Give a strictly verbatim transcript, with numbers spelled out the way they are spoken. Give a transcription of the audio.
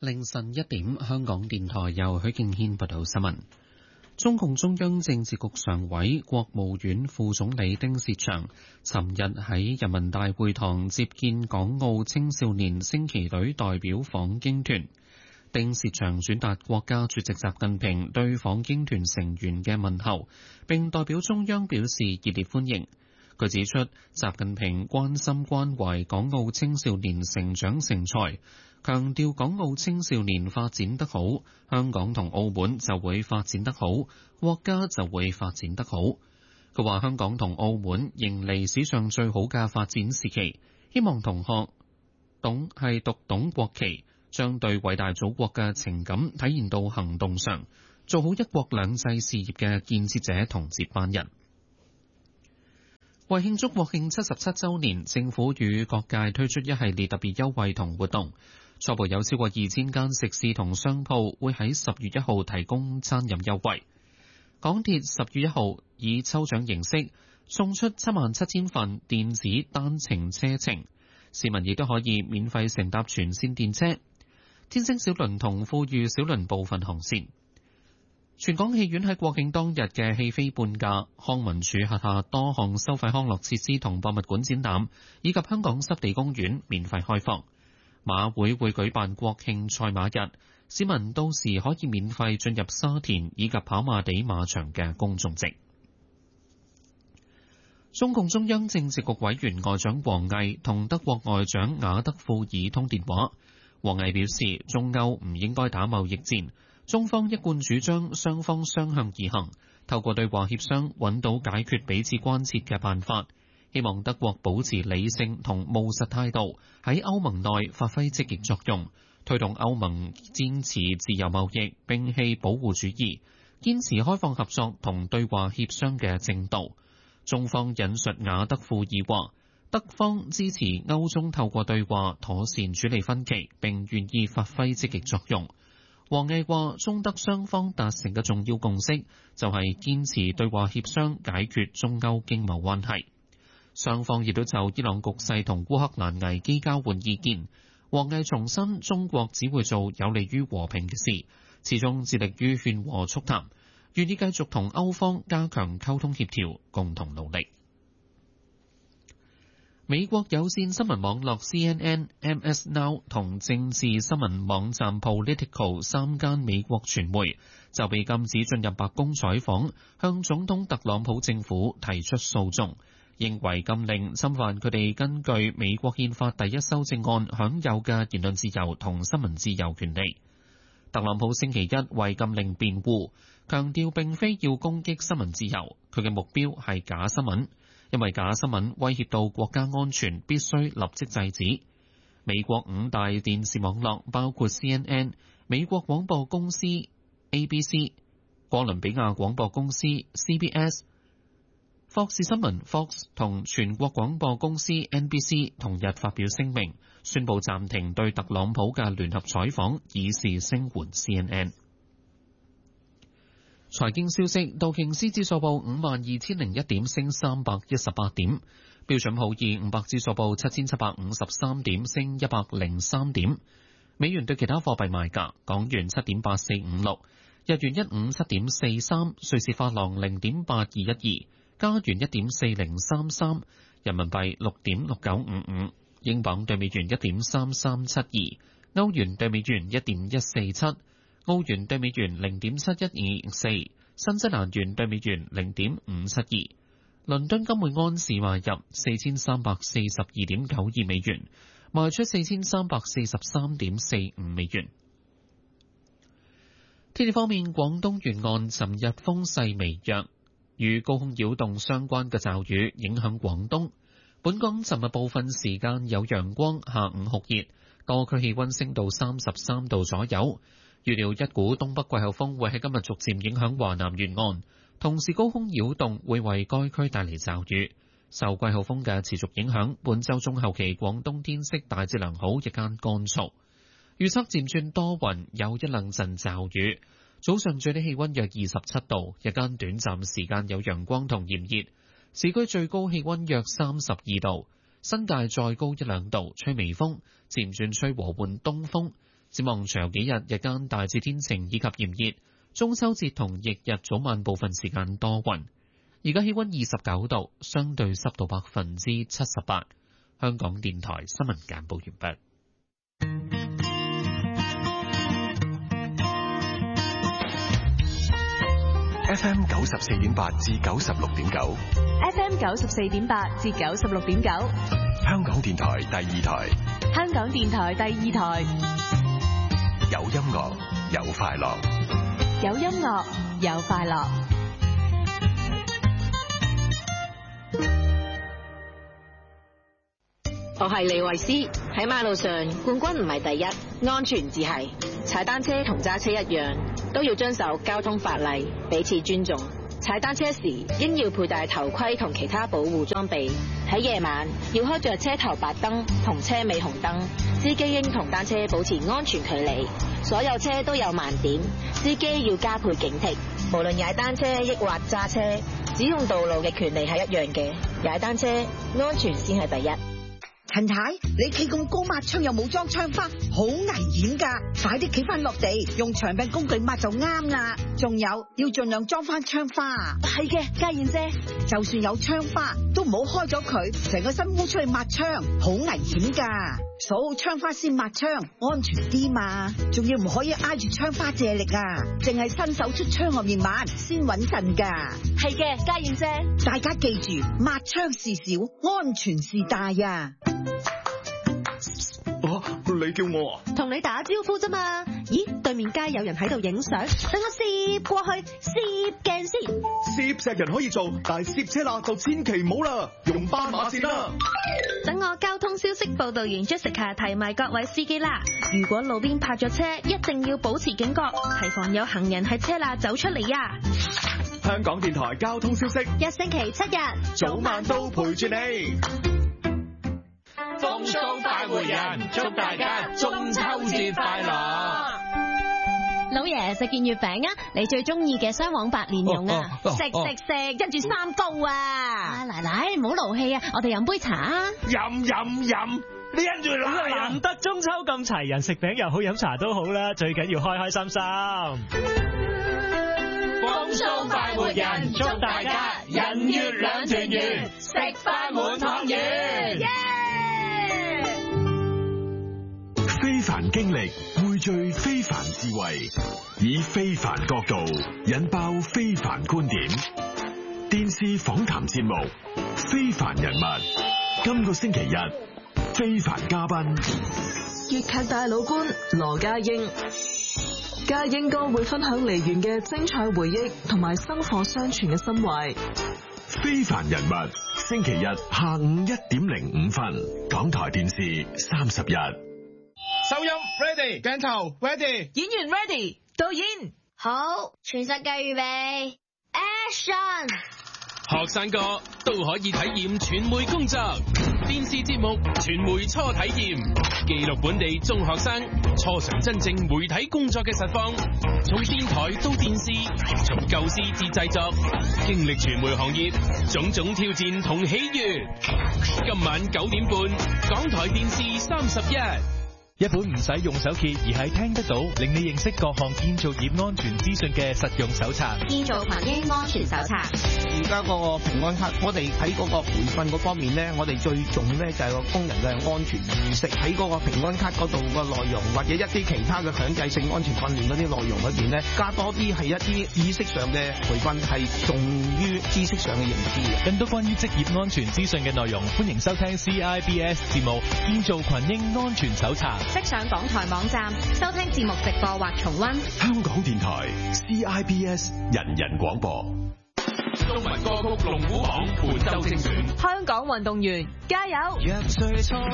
凌晨一點，香港電台由許敬軒報道新聞。中共中央政治局常委、國務院副總理丁薛祥尋日喺人民大會堂接見港澳青少年升旗隊代表訪京團。丁薛祥轉達國家主席習近平對訪京團成員嘅問候，並代表中央表示熱烈歡迎。佢指出，習近平關心關懷港澳青少年成長成才，強調港澳青少年發展得好，香港同澳門就會發展得好，國家就會發展得好。佢話香港同澳門迎嚟史上最好嘅發展時期，希望同學懂係讀懂國旗，將對偉大祖國嘅情感體現到行動上，做好一國兩制事業嘅建設者同接班人。為慶祝國慶七十七週年，政府與各界推出一系列特別優惠同活動。初步有超過二千間食肆同商鋪會喺十月一號提供餐飲優惠。港鐵十月一號以抽獎形式送出七萬七千份電子單程車程，市民亦都可以免費乘搭全線電車。天星小輪同富裕小輪部分航線。全港戲院喺國慶當日嘅戲飛半價，康文署轄下多項收費康樂設施同博物館展覽，以及香港濕地公園免費開放。馬會會舉辦國慶賽馬日，市民到時可以免費進入沙田以及跑馬地馬場嘅公眾席。中共中央政治局委員外長王毅同德國外長雅德庫爾通電話。王毅表示，中歐唔應該打貿易戰。中方一貫主張雙方相向而行，透過對話協商揾到解決彼此關切嘅辦法。希望德國保持理性同務實態度，喺歐盟內發揮積極作用，推動歐盟堅持自由貿易，摒棄保護主義，堅持開放合作同對話協商嘅正道。中方引述雅德庫爾話，德方支持歐中透過對話妥善處理分歧，並願意發揮積極作用。王毅話：中德雙方達成嘅重要共識就係堅持對話協商解決中歐經貿關係。雙方亦都就伊朗局勢同烏克蘭危機交換意見。王毅重申，中國只會做有利於和平嘅事，始終致力於勸和促談，願意繼續同歐方加強溝通協調，共同努力。美國有線新聞網絡 C N N、M S Now 同政治新聞網站 Politico 三間美國傳媒就被禁止進入白宮採訪，向總統特朗普政府提出訴訟，認為禁令侵犯佢哋根據美國憲法第一修正案享有嘅言論自由同新聞自由權利。特朗普星期一為禁令辯護，強調並非要攻擊新聞自由，佢嘅目標係假新聞。因為假新聞威脅到國家安全，必須立即制止。美國五大電視網絡包括 C N N、美國廣播公司 A B C、哥倫比亞廣播公司 C B S、霍士新聞 Fox 同全國廣播公司 N B C 同日發表聲明，宣布暫停對特朗普嘅聯合採訪，以示聲援 C N N。財經消息，道瓊斯指數報五萬二千零一點，升三百一十八點；標準普爾五百指數報七千七百五十三點，升一百零三點。美元對其他貨幣賣價：港元七點八四五六，日元一五七點四三，瑞士法郎零點八二一二，加元一點四零三三，人民幣六點六九五五，英鎊對美元一點三三七二，歐元對美元一點一四七。澳元對美元零點七一二四，新西蘭元對美元零點五七二。倫敦金每安士買入四千三百四十二點九二美元，賣出四千三百四十三點四五美元。天氣方面，廣東沿岸尋日風勢微弱，與高空擾動相關嘅驟雨影響廣東。本港尋日部分時間有陽光，下午酷熱，多區氣溫升到三十三度左右。預料一股東北季候風會喺今日逐漸影響華南沿岸，同時高空擾動會為該區帶嚟驟雨。受季候風嘅持續影響，本週中後期廣東天色大致良好，日間乾燥。預測漸轉多雲，有一兩陣驟雨。早上最低氣溫約二十七度，日間短暫時間有陽光同炎熱。市區最高氣溫約三十二度，新界再高一兩度，吹微風，漸轉吹和緩東風。 展望隨後幾日，日間大致天晴以及炎熱，中秋節同翌日早晚部分時間多雲。而家氣溫二十九度，相對濕度百分之七十八。香港電台新聞簡報完畢。 F M 九十四點八至九十六點九 ，F M 九十四點八至九十六點九， 香港電台第二台， 香港電台第二台， 有音樂有快樂， 有音樂有快樂。 我係李慧詩，喺馬路上冠軍唔係第一，安全至係。踩單車同揸車一樣，都要遵守交通法例，彼此尊重。踩單車時應要佩戴頭盔同其他保護裝備。喺夜晚要開着車頭白燈同車尾紅燈。司機應同單車保持安全距離。所有車都有盲點，司機要加倍警惕。無論踩單車抑或揸車，使用道路嘅權利係一樣嘅。踩單車安全先係第一。 陳太，你企咁高抹窗又冇裝窗花，好危險噶！快啲企翻落地，用長柄工具抹就啱啦。仲有要盡量裝翻窗花。 係嘅，家燕姐， 就算有窗花，都唔好開咗佢，成個身污出去抹窗，好危險噶。數好窗花先抹窗，安全啲嘛。仲要唔可以挨住窗花借力啊，淨係伸手出窗外面抹先穩陣噶。 係嘅，家燕姐， 大家記住，抹窗事小，安全事大啊！ 哦，你叫我啊？ 同你打招呼啫嘛。咦，對面街有人喺度影相，等我攝過去，攝鏡先。 攝石人可以做，但係攝車罅就千祈唔好啦，用斑馬線啦。 等我交通消息報道員 Jessica 提埋各位司機啦。如果路邊泊咗車，一定要保持警覺，提防有行人喺車罅走出嚟呀。 香港電台交通消息， 一星期七日， 早晚都陪住你。 風騷快活人，祝大家中秋節快樂！ 老爺食件月餅啊！你最中意嘅雙黃白蓮蓉啊！食食食，跟住三高啊！奶奶唔好勞氣啊！我哋飲杯茶啊！ 飲飲飲！你因住奶啊！ 難得中秋咁齊人，食餅又好，飲茶都好啦，最緊要開開心心。 風騷快活人，祝大家人月兩團圓，食翻碗湯圓。 非凡經歷匯聚非凡智慧，以非凡角度引爆非凡觀點。電視訪談節目《非凡人物》，今個星期日非凡嘉賓粵劇大老倌羅家英。家英哥會分享梨園嘅精彩回憶同埋薪火相傳嘅心懷。 非凡人物，星期日下午一點零五分，港台電視三十日。 收音 ready， 鏡頭 ready， 演員 ready， 導演好，全世界預備 action。 學生哥都可以體驗傳媒工作，電視節目傳媒初體驗，記錄本地中學生初嘗真正媒體工作嘅實況，從電台到電視，從構思至製作，經歷傳媒行業種種挑戰同喜悅。今晚九點半，港台電視三十一。 一本唔使用手揭而係聽得到，令你認識各項建造業安全資訊嘅實用手冊。 建造群英安全手冊。 而家嗰個平安卡，我哋喺嗰個培訓嗰方面咧，我哋最重要咧就係個工人嘅安全意識。喺嗰個平安卡嗰度個內容，或者一啲其他嘅強制性安全訓練嗰啲內容裏邊咧，加多啲係一啲意識上嘅培訓，係重於知識上嘅認知嘅。 更多關於職業安全資訊嘅內容，歡迎收聽 C I B S 節目《建造群英安全手冊》。 即上港台網站收聽節目直播或重溫。 香港電台 C I B S 人人廣播。 中文歌曲龍虎榜伴奏精選。 香港運動員加油！